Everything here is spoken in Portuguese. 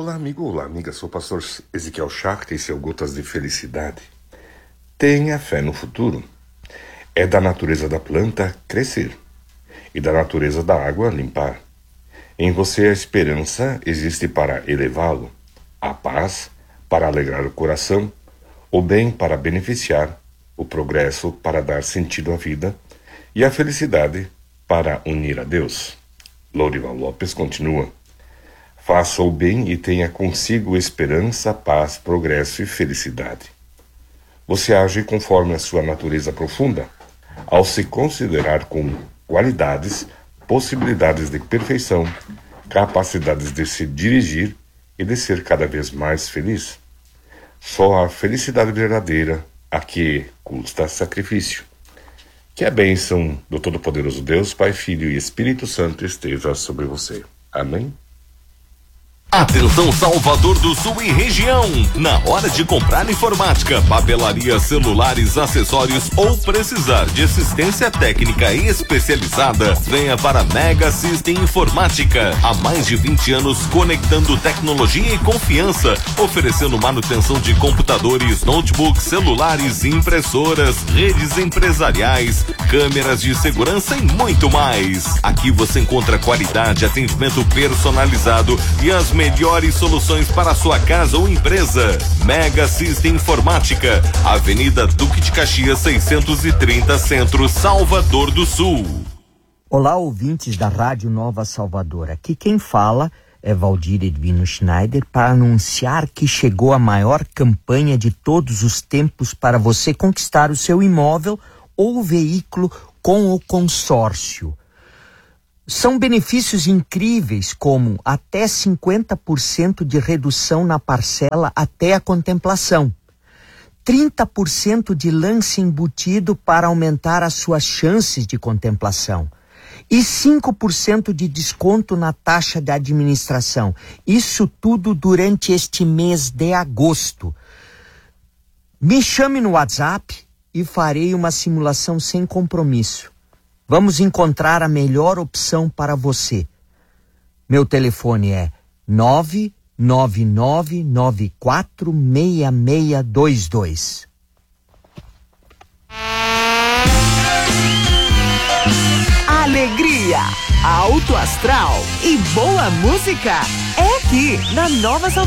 Olá, amigo, olá, amiga. Sou o pastor Ezequiel Schacht e seu Gotas de Felicidade. Tenha fé no futuro. É da natureza da planta crescer e da natureza da água limpar. Em você a esperança existe para elevá-lo, a paz para alegrar o coração, o bem para beneficiar, o progresso para dar sentido à vida e a felicidade para unir a Deus. Lorival Lopes continua. Faça o bem e tenha consigo esperança, paz, progresso e felicidade. Você age conforme a sua natureza profunda, ao se considerar com qualidades, possibilidades de perfeição, capacidades de se dirigir e de ser cada vez mais feliz. Só a felicidade verdadeira a que custa sacrifício. Que a bênção do Todo-Poderoso Deus, Pai, Filho e Espírito Santo esteja sobre você. Amém? Atenção Salvador do Sul e região, na hora de comprar informática, papelaria, celulares, acessórios ou precisar de assistência técnica e especializada, venha para Mega System Informática. Há mais de 20 anos conectando tecnologia e confiança, oferecendo manutenção de computadores, notebooks, celulares, impressoras, redes empresariais, câmeras de segurança e muito mais. Aqui você encontra qualidade, atendimento personalizado e as melhores soluções para a sua casa ou empresa. Mega System Informática, Avenida Duque de Caxias 630 Centro, Salvador do Sul. Olá, ouvintes da Rádio Nova Salvador. Aqui quem fala é Valdir Edvino Schneider para anunciar que chegou a maior campanha de todos os tempos para você conquistar o seu imóvel ou veículo com o consórcio. São benefícios incríveis como até 50% de redução na parcela até a contemplação, 30% de lance embutido para aumentar as suas chances de contemplação e 5% de desconto na taxa de administração. Isso tudo durante este mês de agosto. Me chame no WhatsApp e farei uma simulação sem compromisso. Vamos encontrar a melhor opção para você. Meu telefone é 999946622. Alegria, alto astral e boa música é aqui na Nova Salvador.